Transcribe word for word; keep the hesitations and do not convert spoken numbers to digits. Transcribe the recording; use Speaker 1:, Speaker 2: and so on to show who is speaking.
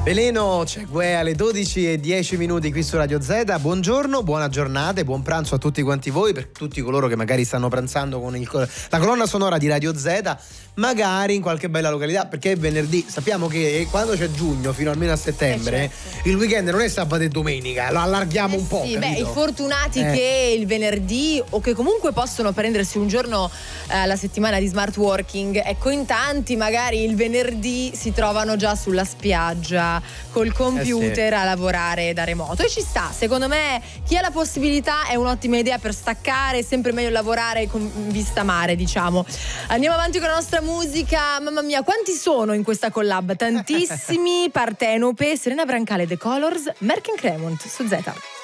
Speaker 1: Veleno, c'è Gue alle dodici e dieci minuti qui su Radio Z. Buongiorno, buona giornata e buon pranzo a tutti quanti voi, per tutti coloro che magari stanno pranzando con il, la colonna sonora di Radio Z, magari in qualche bella località, perché è venerdì. Sappiamo che quando c'è giugno fino almeno a settembre, eh certo, il weekend non è sabato e domenica, lo allarghiamo eh un po'.
Speaker 2: Sì, beh, i fortunati
Speaker 1: eh.
Speaker 2: che il venerdì o che comunque possono prendersi un giorno alla eh, settimana di smart working, ecco, in tanti magari il venerdì si trovano già sulla spiaggia col computer eh sì. a lavorare da remoto, e ci sta. Secondo me chi ha la possibilità è un'ottima idea per staccare, è sempre meglio lavorare con vista mare, diciamo. Andiamo avanti con la nostra musica. Mamma mia, quanti sono in questa collab? Tantissimi. Partenope, Serena Brancale, The Colors, Merck and Cremont su Z.